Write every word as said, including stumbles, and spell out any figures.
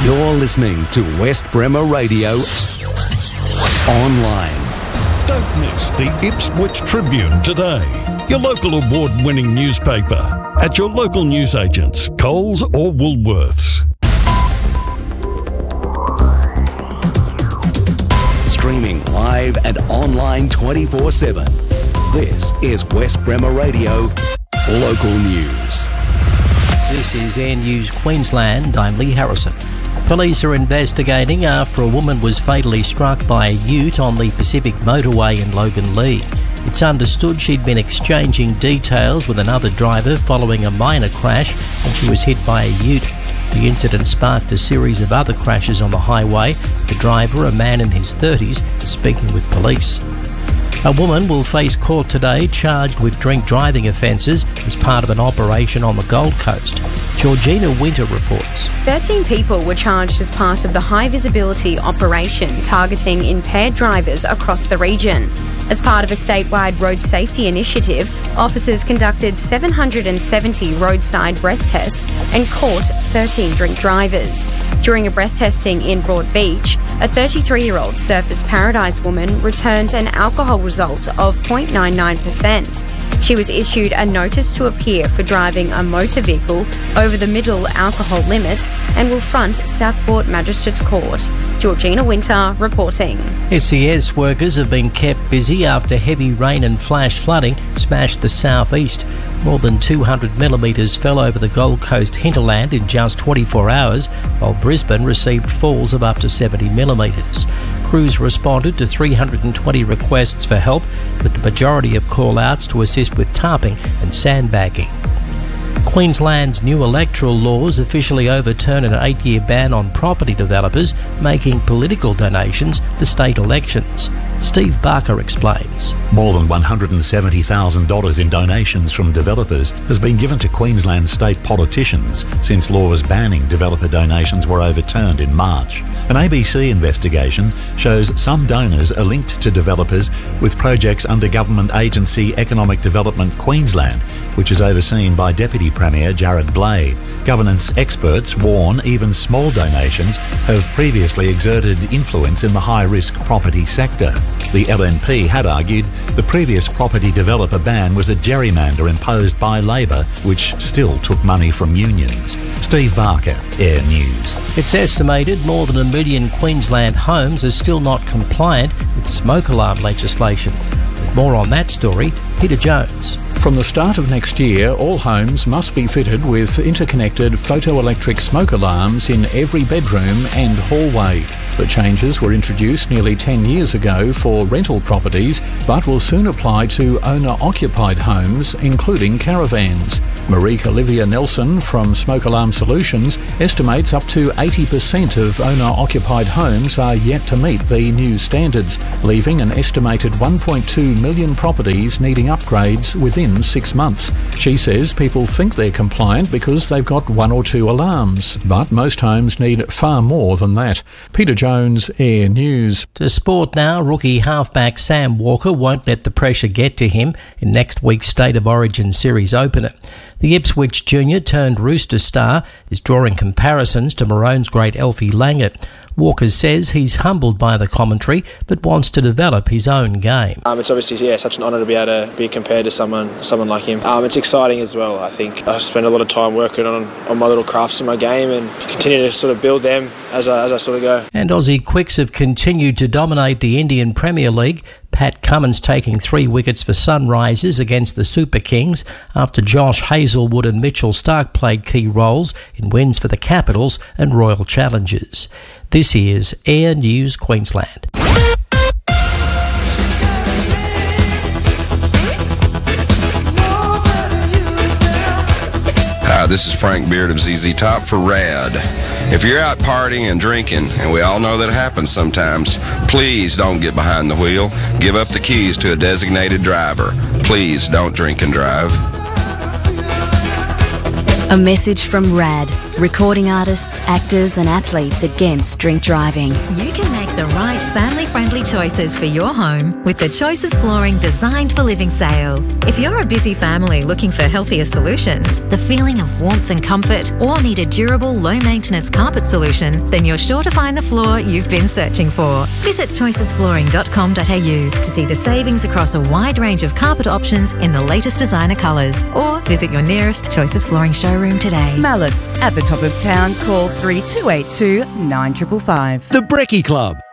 You're listening to West Bremer Radio Online. Don't miss the Ipswich Tribune today, your local award-winning newspaper, at your local newsagents, Coles or Woolworths. Streaming live and online twenty-four seven. This is West Bremer Radio Local News. This is Air News Queensland. I'm Lee Harrison. Police are investigating after a woman was fatally struck by a ute on the Pacific Motorway in Loganlea. It's understood she'd been exchanging details with another driver following a minor crash and she was hit by a ute. The incident sparked a series of other crashes on the highway. The driver, a man in his thirties, is speaking with police. A woman will face court today charged with drink driving offences as part of an operation on the Gold Coast. Georgina Winter reports. thirteen people were charged as part of the high visibility operation targeting impaired drivers across the region. As part of a statewide road safety initiative, officers conducted seven hundred seventy roadside breath tests and caught thirteen drink drivers. During a breath testing in Broadbeach, a thirty-three-year-old Surfers Paradise woman returned an alcohol result of zero point nine nine percent. She was issued a notice to appear for driving a motor vehicle over the middle alcohol limit and will front Southport Magistrates Court. Georgina Winter reporting. S E S workers have been kept busy after heavy rain and flash flooding smashed the southeast. More than two hundred millimetres fell over the Gold Coast hinterland in just twenty-four hours, while Brisbane received falls of up to seventy millimetres. Crews responded to three hundred twenty requests for help, with the majority of call-outs to assist with tarping and sandbagging. Queensland's new electoral laws officially overturn an eight-year ban on property developers making political donations for state elections. Steve Barker explains. More than one hundred seventy thousand dollars in donations from developers has been given to Queensland state politicians since laws banning developer donations were overturned in March. An A B C investigation shows some donors are linked to developers with projects under government agency Economic Development Queensland, which is overseen by Deputy Premier Jared Blay. Governance experts warn even small donations have previously exerted influence in the high-risk property sector. The L N P had argued the previous property developer ban was a gerrymander imposed by Labor, which still took money from unions. Steve Barker, Air News. It's estimated more than a million Queensland homes are still not compliant with smoke alarm legislation. With more on that story, Peter Jones. From the start of next year, all homes must be fitted with interconnected photoelectric smoke alarms in every bedroom and hallway. The changes were introduced nearly ten years ago for rental properties, but will soon apply to owner-occupied homes, including caravans. Marique Olivia Nelson from Smoke Alarm Solutions estimates up to eighty percent of owner-occupied homes are yet to meet the new standards, leaving an estimated one point two million properties needing upgrades within six months. She says people think they're compliant because they've got one or two alarms, but most homes need far more than that. Peter Jones, Air News. To sport now, rookie halfback Sam Walker won't let the pressure get to him in next week's State of Origin Series opener. The Ipswich junior turned Rooster star is drawing comparisons to Maroon's great Elfie Langert. Walker says he's humbled by the commentary but wants to develop his own game. Um, it's obviously yeah, such an honour to be able to be compared to someone someone like him. Um, it's exciting as well. I think I spend a lot of time working on, on my little crafts in my game and continue to sort of build them as I, as I sort of go. And Aussie Quicks have continued to dominate the Indian Premier League. Pat Cummins taking three wickets for Sunrisers against the Super Kings after Josh Hazlewood and Mitchell Starc played key roles in wins for the Capitals and Royal Challengers. This is Air News Queensland. Hi, this is Frank Beard of Z Z Top for RAD. If you're out partying and drinking, and we all know that happens sometimes, please don't get behind the wheel. Give up the keys to a designated driver. Please don't drink and drive. A message from RAD, recording artists, actors and athletes against drink driving. You can make the right family eco-friendly choices for your home with the Choices Flooring Designed for Living sale. If you're a busy family looking for healthier solutions, the feeling of warmth and comfort, or need a durable, low-maintenance carpet solution, then you're sure to find the floor you've been searching for. Visit choices flooring dot com dot a u to see the savings across a wide range of carpet options in the latest designer colours, or visit your nearest Choices Flooring showroom today. Mallett's at the top of town. Call three two eight two, nine five five. The Brekkie Club,